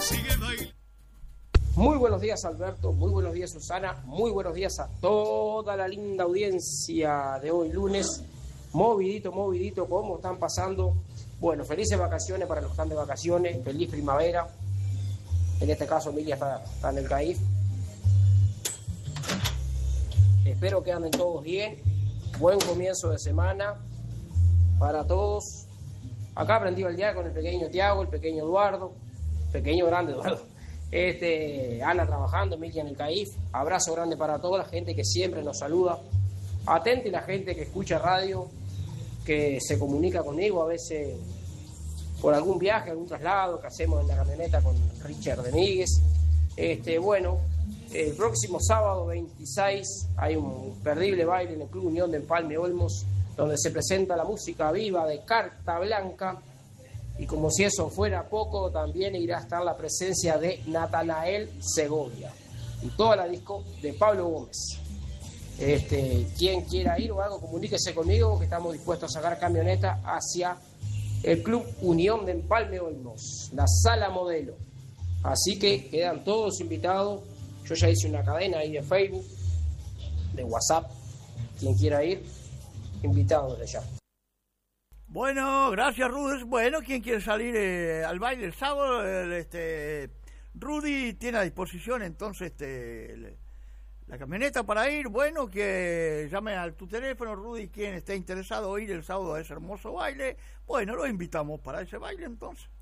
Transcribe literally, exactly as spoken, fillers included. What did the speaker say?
Muy buenos días, Alberto, muy buenos días, Susana, muy buenos días a toda la linda audiencia de hoy lunes. Movidito, movidito, ¿cómo están pasando? Bueno, felices vacaciones para los que están de vacaciones, feliz primavera. En este caso, Emilia está, está en el C A I F. Espero que anden todos bien. Buen comienzo de semana para todos. Acá aprendido el día con el pequeño Tiago, el pequeño Eduardo, pequeño grande Eduardo. Este, Ana trabajando, Emilia en el C A I F. Abrazo grande para toda la gente que siempre nos saluda. Atente la gente que escucha radio, que se comunica conmigo a veces por algún viaje, algún traslado que hacemos en la camioneta con Richard Domínguez. Este, bueno, el próximo sábado veintiséis hay un imperdible baile en el Club Unión de Empalme Olmos, donde se presenta la música viva de Carta Blanca. Y como si eso fuera poco, también irá a estar la presencia de Natanael Segovia y toda la disco de Pablo Gómez. Este, quien quiera ir o algo, comuníquese conmigo, que estamos dispuestos a sacar camioneta hacia el Club Unión de Empalme Olmos, la sala modelo. Así que quedan todos invitados. Yo ya hice una cadena ahí de Facebook, de WhatsApp. Quien quiera ir, invitado desde ya. Bueno, gracias, Rudy. Bueno, ¿quién quiere salir eh, al baile el sábado? El, este, Rudy tiene a disposición entonces este, el, la camioneta para ir. Bueno, que llame a tu teléfono, Rudy, quien esté interesado en ir el sábado a ese hermoso baile. Bueno, lo invitamos para ese baile entonces.